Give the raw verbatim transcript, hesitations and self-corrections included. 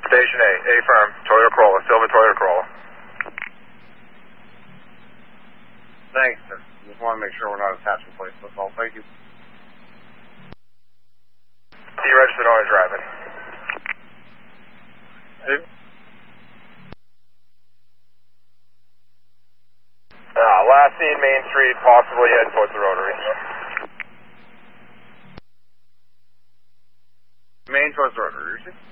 Station A, A firm, Toyota Corolla, silver Toyota Corolla. Thanks, sir. Just want to make sure we're not attaching plates, that's all. Thank you. T registered owner driving. Hey. Uh, last seen Main Street, possibly heading towards the Rotary. Main towards the Rotary.